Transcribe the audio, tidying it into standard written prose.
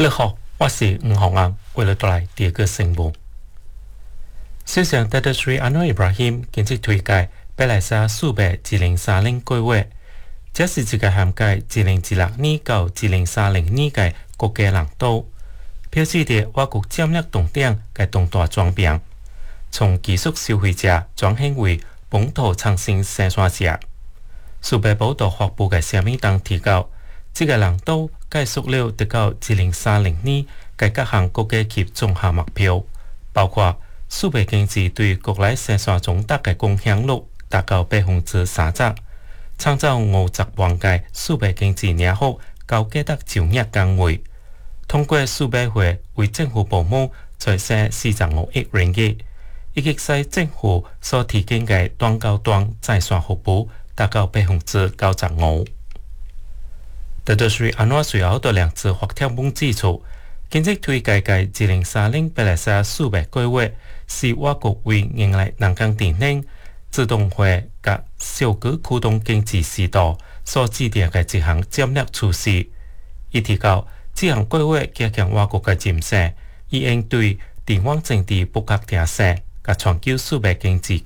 你好，我是吴宏安，为了带来第二个新闻。首相特德瑞安诺伊布拉欣近日推介马来西亚数百2030规划，这是一个涵盖2016年到2030年的国家蓝图，表示着我国战略重点嘅重大转变，从技术消费者转型为本土创新生产者。数百报道发布嘅声明中提到，这个蓝图概述了直到2030年嘅各项国家级综合目标，包括数倍经济对国内生产总值嘅贡献率达到30%，创造50万个数倍经济领域高价值就业岗位，通过数百会为政府部门财政45亿ringgit，以及使政府所提供嘅短高端在线服务达到95%。特德瑞安诺随后对两次发帖文指出，近日推介嘅2030马来西亚数百规划，是我国为迎来人工智能、自动化甲小区驱动经济时代所制定嘅一项战略措施。伊提到，这项规划加强我国嘅韧性，以应对地方政治不确定性甲全球数倍经济